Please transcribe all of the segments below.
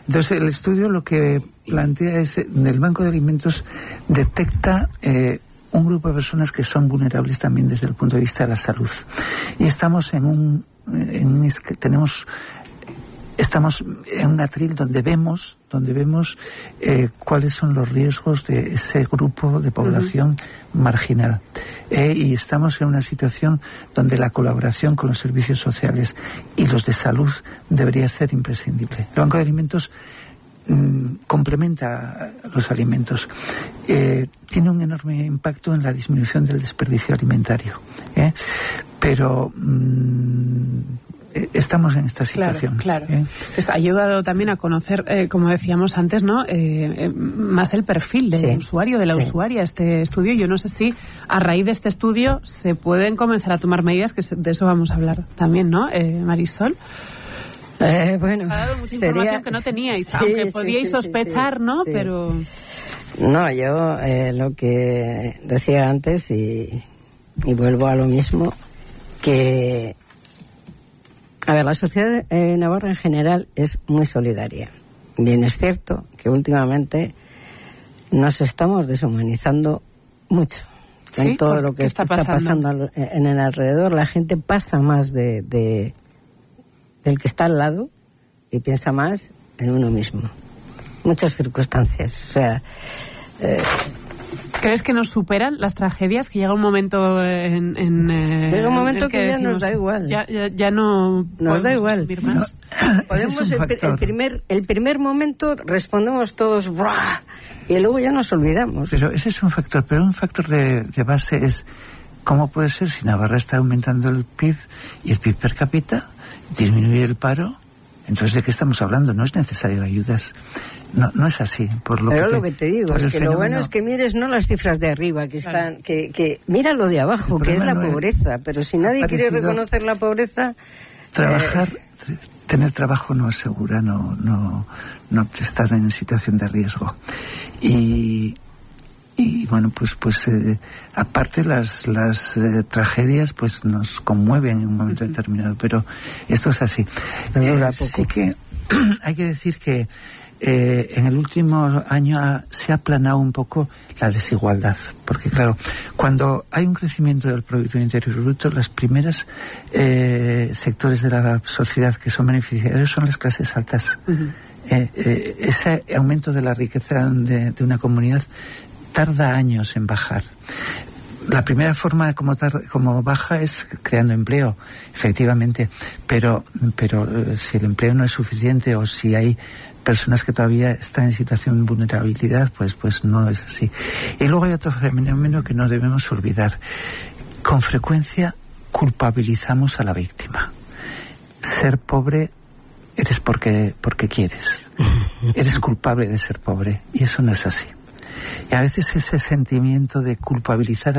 Entonces, el estudio lo que plantea es, el Banco de Alimentos detecta un grupo de personas que son vulnerables también desde el punto de vista de la salud. Y estamos estamos en un atril donde vemos cuáles son los riesgos de ese grupo de población marginal. Y estamos en una situación donde la colaboración con los servicios sociales y los de salud debería ser imprescindible. El Banco de Alimentos complementa los alimentos. Tiene un enorme impacto en la disminución del desperdicio alimentario. Pero estamos en esta situación. Claro. Pues ha ayudado también a conocer, como decíamos antes, ¿no? Más el perfil del usuario, de la usuaria, este estudio. Yo no sé si a raíz de este estudio se pueden comenzar a tomar medidas, que de eso vamos a hablar también, ¿no, Marisol? Bueno, ha dado mucha información que no teníais, aunque podíais sospechar, ¿no? Sí. Pero... No, yo lo que decía antes, y vuelvo a lo mismo, que... A ver, la sociedad navarra en general es muy solidaria. Bien, es cierto que últimamente nos estamos deshumanizando mucho. En todo lo que está pasando en el alrededor. La gente pasa más del que está al lado y piensa más en uno mismo. Muchas circunstancias. O sea... ¿Crees que nos superan las tragedias? Que llega un momento llega un momento que ya nos da igual. Ya no nos da igual. Más. Podemos el primer momento respondemos todos ¡buah! Y luego ya nos olvidamos. Pero ese es un factor. Pero un factor de base es ¿cómo puede ser si Navarra está aumentando el PIB y el PIB per cápita disminuye el paro? Entonces, ¿de qué estamos hablando? No es necesario ayudas. No es así. Lo que te digo es que lo bueno es que mires no las cifras de arriba, que están, que mira lo de abajo, que es la pobreza. Pero si nadie quiere reconocer la pobreza... Tener trabajo no asegura no estar en situación de riesgo. Y bueno, pues aparte las tragedias pues nos conmueven en un momento determinado, pero esto es así. Sí que hay que decir que en el último año se ha aplanado un poco la desigualdad, porque claro, cuando hay un crecimiento del Producto Interior Bruto, las primeras sectores de la sociedad que son beneficiarios son las clases altas. Ese aumento de la riqueza de una comunidad tarda años en bajar. La primera forma como baja es creando empleo, efectivamente, pero si el empleo no es suficiente o si hay personas que todavía están en situación de vulnerabilidad, pues no es así. Y luego hay otro fenómeno que no debemos olvidar. Con frecuencia culpabilizamos a la víctima. Ser pobre eres porque quieres. Eres culpable de ser pobre, y eso no es así. Y a veces ese sentimiento de culpabilizar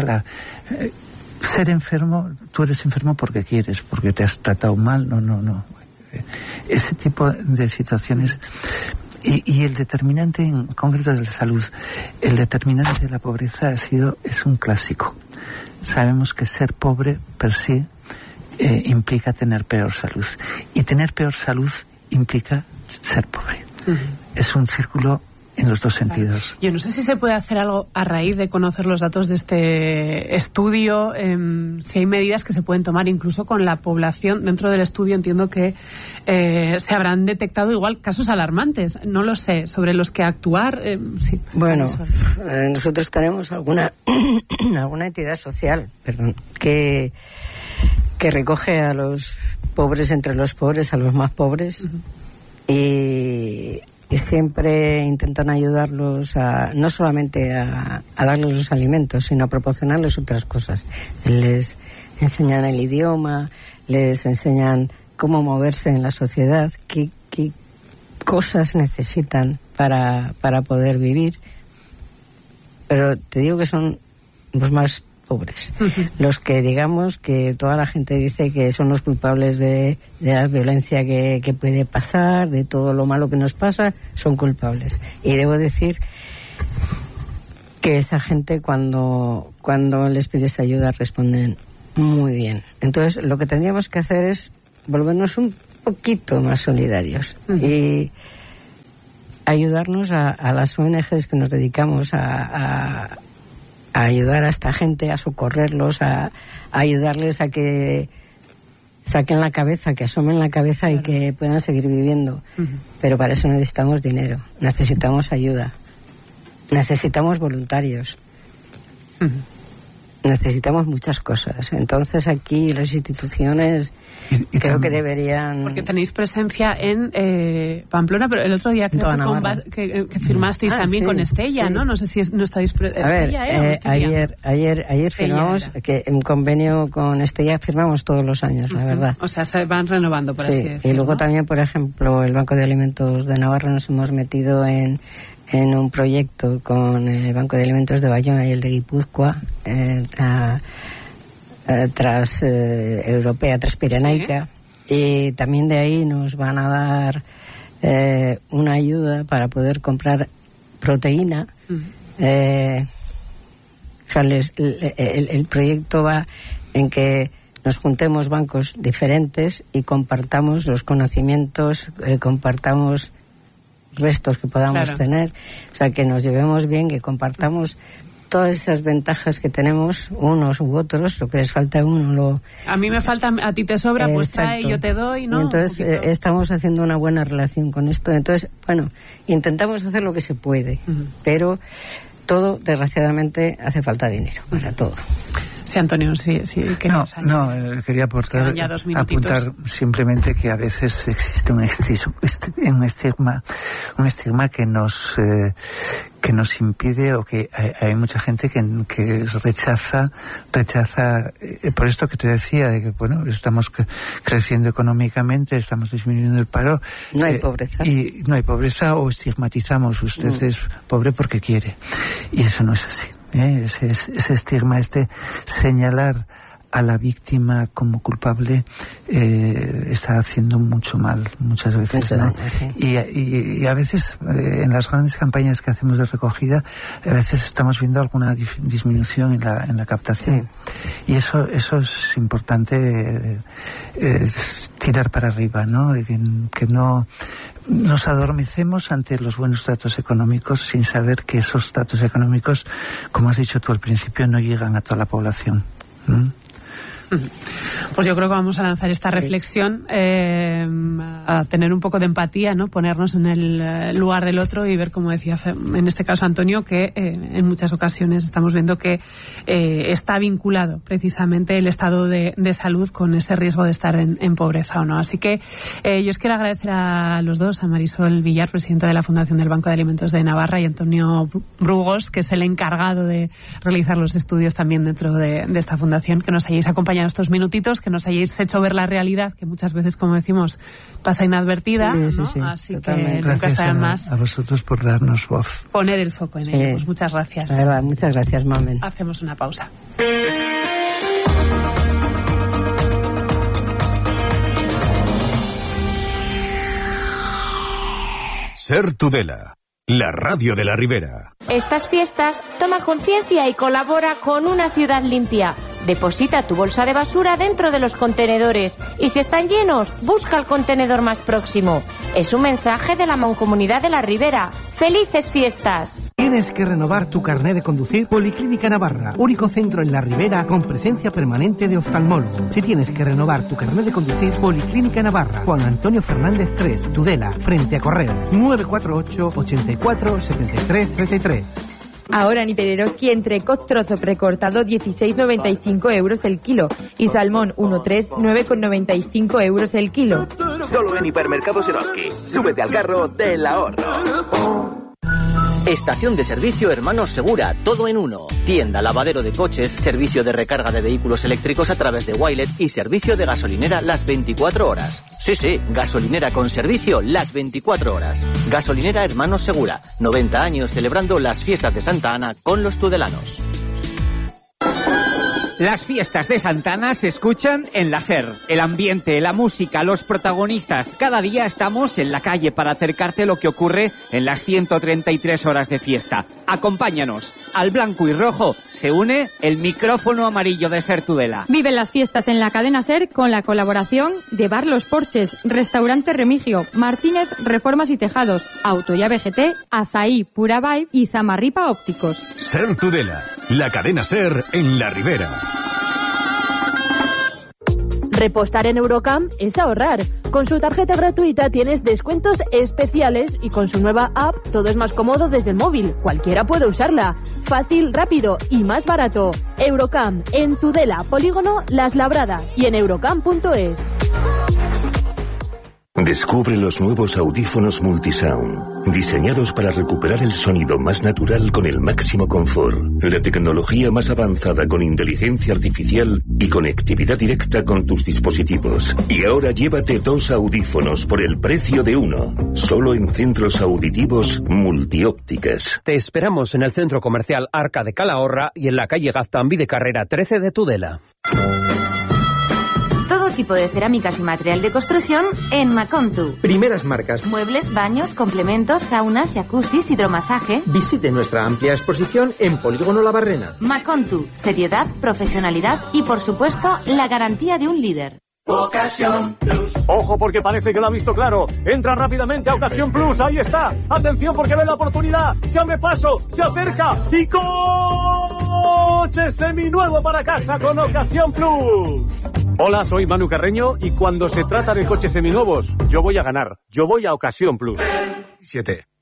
ser enfermo, tú eres enfermo porque quieres, porque te has tratado mal, no. Ese tipo de situaciones. Y el determinante en concreto de la salud, el determinante de la pobreza es un clásico. Sabemos que ser pobre per sí implica tener peor salud. Y tener peor salud implica ser pobre. Es un círculo en los dos sentidos. Claro. Yo no sé si se puede hacer algo a raíz de conocer los datos de este estudio, si hay medidas que se pueden tomar incluso con la población. Dentro del estudio entiendo que se habrán detectado igual casos alarmantes, no lo sé, sobre los que actuar. Sí. Bueno, nosotros tenemos alguna entidad social, que recoge a los pobres entre los pobres, a los más pobres, y siempre intentan ayudarlos no solamente a darles los alimentos, sino a proporcionarles otras cosas. Les enseñan el idioma, les enseñan cómo moverse en la sociedad, qué cosas necesitan para poder vivir. Pero te digo que son los más pobres. Los que, digamos, que toda la gente dice que son los culpables de la violencia que puede pasar, de todo lo malo que nos pasa, son culpables. Y debo decir que esa gente cuando les pides ayuda responden muy bien. Entonces lo que tendríamos que hacer es volvernos un poquito más solidarios y ayudarnos a las ONGs que nos dedicamos a ayudar a esta gente, a socorrerlos, a ayudarles a que saquen la cabeza, que asomen la cabeza y que puedan seguir viviendo. Pero para eso necesitamos dinero, necesitamos ayuda, necesitamos voluntarios, necesitamos muchas cosas. Entonces aquí las instituciones y creo que deberían... Porque tenéis presencia en Pamplona, pero el otro día creo que firmasteis también con Estella, ¿no? No sé si no estáis... Ayer firmamos que en convenio con Estella firmamos todos los años, la verdad. O sea, se van renovando, por así decirlo. Y luego también, por ejemplo, el Banco de Alimentos de Navarra nos hemos metido en un proyecto con el Banco de Alimentos de Bayona y el de Guipúzcoa, Transpirenaica, y también de ahí nos van a dar una ayuda para poder comprar proteína. El proyecto va en que nos juntemos bancos diferentes y compartamos los conocimientos, compartamos restos que podamos tener, o sea, que nos llevemos bien, que compartamos todas esas ventajas que tenemos unos u otros, lo que les falta a uno a mí me falta, a ti te sobra, pues trae, yo te doy, ¿no? Y entonces estamos haciendo una buena relación con esto. Entonces, bueno, intentamos hacer lo que se puede, pero todo, desgraciadamente, hace falta dinero para todo. Sí, Antonio, sí. Quería apuntar simplemente que a veces existe un estigma que nos impide, o que hay mucha gente que rechaza por esto que te decía, de que estamos creciendo económicamente, estamos disminuyendo el paro, no hay pobreza, y no hay pobreza, o estigmatizamos, usted es pobre porque quiere, y eso no es así. Ese estigma, señalar a la víctima como culpable, está haciendo mucho mal muchas veces, ¿no? Y a veces en las grandes campañas que hacemos de recogida, a veces estamos viendo alguna disminución en la captación, y eso es importante, tirar para arriba, ¿no? Que no nos adormecemos ante los buenos datos económicos sin saber que esos datos económicos, como has dicho tú al principio, no llegan a toda la población. Pues yo creo que vamos a lanzar esta reflexión, a tener un poco de empatía, ¿no? Ponernos en el lugar del otro y ver, como decía en este caso Antonio, que en muchas ocasiones estamos viendo que está vinculado precisamente el estado de salud con ese riesgo de estar en pobreza o no. Así que yo os quiero agradecer a los dos, a Marisol Villar, presidenta de la Fundación del Banco de Alimentos de Navarra, y Antonio Brugos, que es el encargado de realizar los estudios también dentro de esta fundación, que nos hayáis acompañado estos minutitos, que nos hayáis hecho ver la realidad, que muchas veces, como decimos, pasa inadvertida, ¿no? Así totalmente. Que nunca está de más a vosotros por darnos voz, poner el foco en ello. Pues muchas gracias. La verdad, muchas gracias, Mamen. Hacemos una pausa. Ser Tudela, la radio de la Ribera. Estas fiestas, toma conciencia y colabora con una ciudad limpia. Deposita tu bolsa de basura dentro de los contenedores y si están llenos, busca el contenedor más próximo. Es un mensaje de la Mancomunidad de la Ribera. ¡Felices fiestas! ¿Tienes que renovar tu carné de conducir? Policlínica Navarra, único centro en la Ribera con presencia permanente de oftalmólogo. Si tienes que renovar tu carné de conducir, Policlínica Navarra, Juan Antonio Fernández 3, Tudela, frente a Correos, 948 84 73 33. Ahora en Hipereroski, entrecot trozo precortado 16,95 euros el kilo y salmón 1,3 9,95 euros el kilo. Solo en Hipermercados Eroski. Súbete al carro del ahorro. Estación de servicio Hermanos Segura, todo en uno. Tienda, lavadero de coches, servicio de recarga de vehículos eléctricos a través de Wilet y servicio de gasolinera las 24 horas. Sí, gasolinera con servicio las 24 horas. Gasolinera Hermanos Segura, 90 años celebrando las fiestas de Santa Ana con los tudelanos. Las fiestas de Santana se escuchan en la SER. El ambiente, la música, los protagonistas. Cada día estamos en la calle para acercarte lo que ocurre en las 133 horas de fiesta. Acompáñanos. Al blanco y rojo se une el micrófono amarillo de SER Tudela. Vive las fiestas en la cadena SER con la colaboración de Bar Los Porches, Restaurante Remigio, Martínez Reformas y Tejados, Autollave GT, Asaí Pura Vibe y Zamarripa Ópticos. SER Tudela, la cadena SER en la Ribera. Repostar en Eurocamp es ahorrar. Con su tarjeta gratuita tienes descuentos especiales y con su nueva app todo es más cómodo desde el móvil. Cualquiera puede usarla. Fácil, rápido y más barato. Eurocamp, en Tudela, Polígono Las Labradas y en eurocamp.es. Descubre los nuevos audífonos Multisound, diseñados para recuperar el sonido más natural con el máximo confort, la tecnología más avanzada con inteligencia artificial y conectividad directa con tus dispositivos. Y ahora llévate 2 audífonos por el precio de 1, solo en centros auditivos Multiópticas. Te esperamos en el centro comercial Arca de Calahorra y en la calle Gaztambide de Carrera 13 de Tudela. Todo tipo de cerámicas y material de construcción en Macontu. Primeras marcas. Muebles, baños, complementos, saunas, jacuzzis, hidromasaje. Visite nuestra amplia exposición en Polígono La Barrena. Macontu, seriedad, profesionalidad y, por supuesto, la garantía de un líder. Ocasión Plus. Ojo porque parece que lo ha visto claro. Entra rápidamente a Ocasión Plus. Ahí está. Atención porque ve la oportunidad. Se abre paso, se acerca y coche seminuevo para casa con Ocasión Plus. Hola, soy Manu Carreño y cuando se trata de coches seminuevos, yo voy a ganar. Yo voy a Ocasión Plus. 7.